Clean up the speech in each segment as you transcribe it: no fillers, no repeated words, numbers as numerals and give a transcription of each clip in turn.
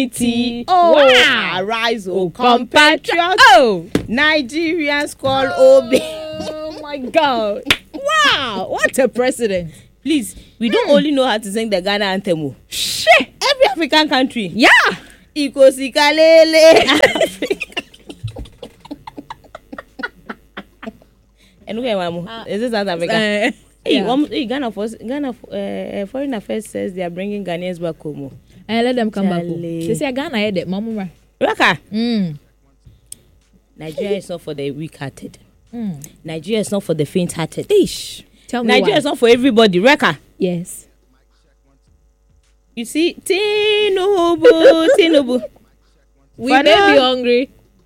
Wow. Rise, compatriot. Nigerians call Obi. Oh my God. Wow. What a president. Please, we don't only know how to sing the Ghana anthem. Shit. Every African country. Yeah. Ikosikalele. And look at Mamu. Is this South Africa? Ghana Foreign Affairs says they are bringing Ghanaians back home. And let them come back home. They say Ghana had it, Mama. Raka. Nigeria is not for the weak-hearted. Nigeria is not for the faint-hearted. Ish. Tell me Nigeria why. is not for everybody. Raka. Yes. You see, Tinubu. We may be hungry.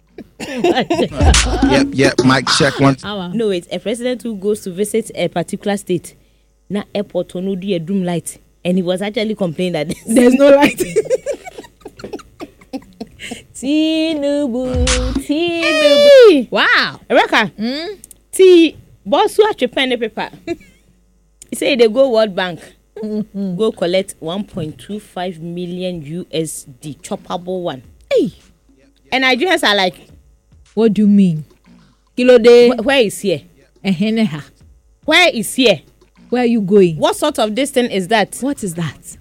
Yep. Mic check one. No, it's a president who goes to visit a particular state. Na airport no do a doom light, and he was actually complaining that there's no light. Tinubu. Wow. Raka. T. Boss who actually pen the paper. He say they go World Bank. Go collect 1.25 million USD choppable one. Hey. And Nigerians are like, what do you mean? Kilo day. Where is here? Where is here? Where are you going? What sort of distance is that? What is that?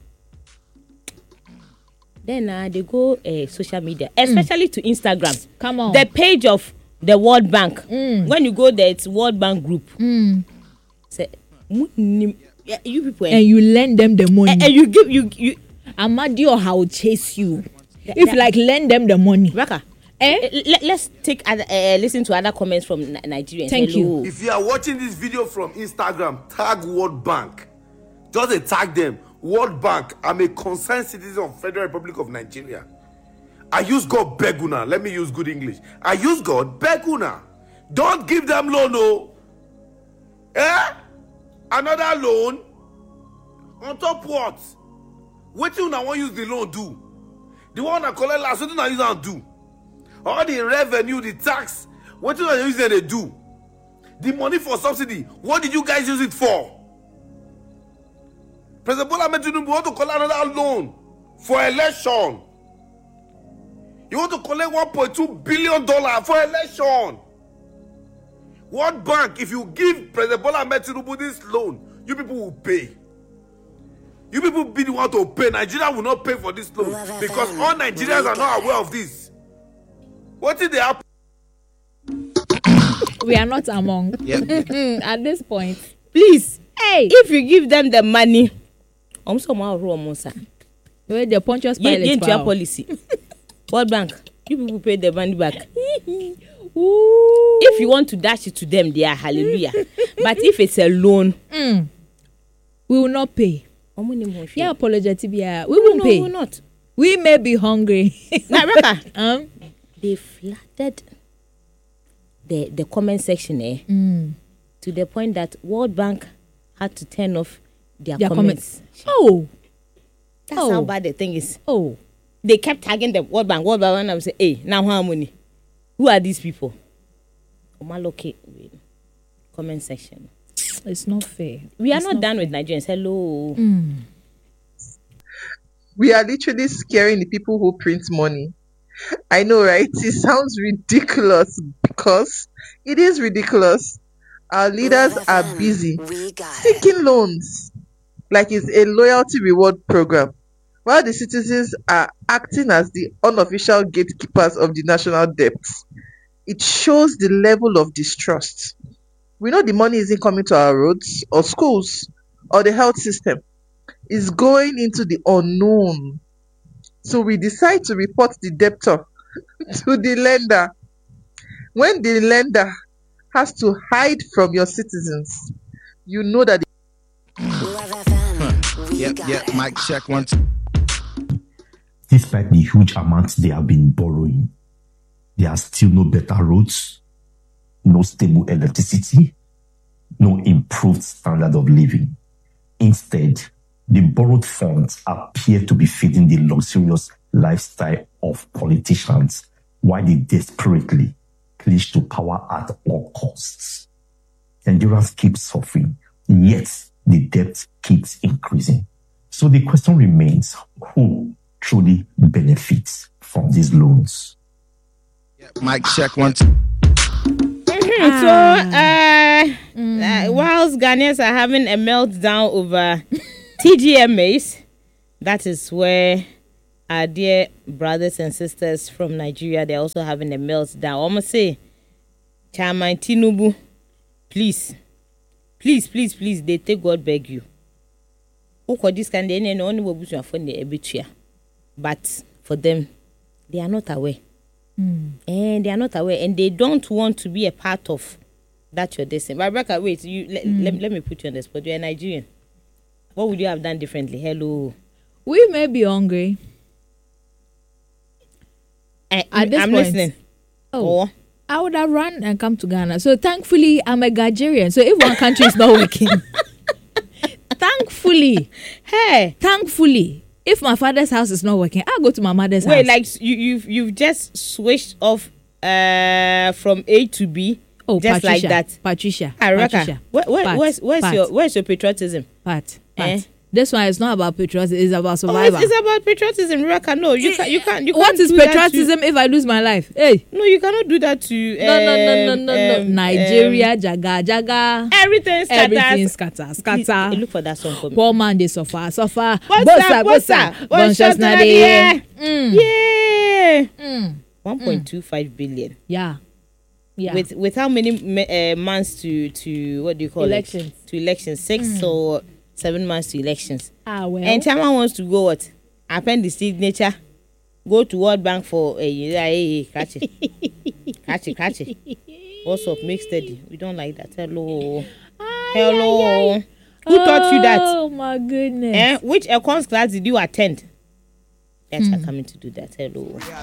Then they go social media, especially to Instagram. Come on. The page of the World Bank. When you go there, it's World Bank Group. Say, you people. And you lend them the money. And you give you. Amadio, how will chase you. If like lend them the money. Raka. Let's take listen to other comments from Nigerians. Thank you. If you are watching this video from Instagram, tag World Bank. Just tag them. World Bank. I'm a concerned citizen of Federal Republic of Nigeria. I use God beguna. Let me use good English. I use God beguna. Don't give them loan, no. Another loan. On top what? What you now want use the loan do? The one that collect last, what you now use and do? All the revenue, the tax, what you now use and they do? The money for subsidy, what did you guys use it for? President Bola Ahmed Tinubu want to collect another loan for election. You want to collect $1.2 billion for election. World Bank, if you give President Bola Ahmed Tinubu this loan, you people will pay. You people be the one to pay. Nigeria will not pay for this loan because all Nigerians are not aware of this. What did they happen? We are not among. Yep. At this point. Please, Hey. if you give them the money, Where the Pontius Pilate into your policy. World Bank, you people pay the money back. Ooh. If you want to dash it to them, they are hallelujah. But if it's a loan, we will not pay. Yeah, apologetic. Yeah, we won't pay. We will not. We may be hungry. Now, Rebecca, they flooded the comment section to the point that World Bank had to turn off their comments. Oh, that's how bad the thing is. Oh, they kept tagging the World Bank, and I would say, hey, now how many? Who are these people? Omaloke comment section. It's not fair. We are not done with Nigerians. Hello. We are literally scaring the people who print money. I know, right? It sounds ridiculous because it is ridiculous. Our leaders are busy taking loans like it's a loyalty reward program, while the citizens are acting as the unofficial gatekeepers of the national debts. It shows the level of distrust. We know the money isn't coming to our roads or schools or the health system. It's going into the unknown. So we decide to report the debtor to the lender. When the lender has to hide from your citizens, you know that. Yep. Mic check one. Despite the huge amounts they have been borrowing, there are still no better roads, no stable electricity, no improved standard of living. Instead, the borrowed funds appear to be feeding the luxurious lifestyle of politicians while they desperately cling to power at all costs. Nigerians keep suffering, yet the debt keeps increasing. So the question remains, who truly benefit from these loans. Mic check 1 2. Whilst Ghanaians are having a meltdown over TGMAs, that is where our dear brothers and sisters from Nigeria, they're also having a meltdown. I must say, Chairman Tinubu, please, they take God beg you. This can only but for them, they are not aware. And they are not aware, and they don't want to be a part of that your destiny. But Rebecca, wait, let me put you on the spot. You're a Nigerian. What would you have done differently? Hello. We may be hungry. I'm listening. Oh, I would have run and come to Ghana. So thankfully, I'm a Nigerian. So if one country is not working, thankfully, if my father's house is not working, I'll go to my mother's house. Wait, like you've just switched off from A to B. Oh, just Patricia, like that. Patricia. Where's your patriotism? Pat. This one is not about patriotism. It's about survival. It's about patriotism, Rebecca. No, you can't. What is patriotism if I lose my life? Hey. No, you cannot do that to. No. Nigeria, jaga. Everything scatter. Please, look for that song for me. Poor man, they suffer. Bossa. Yeah. 1.25 billion. Yeah. With how many months to what do you call elections? It? To elections, 6 or 7 months to elections. Well. And Chama wants to go what? Append the signature. Go to World Bank for catch it. What's up? Make steady. We don't like that. Hello. Who taught you that? Oh my goodness. Which econs class did you attend? That's coming to do that. Hello.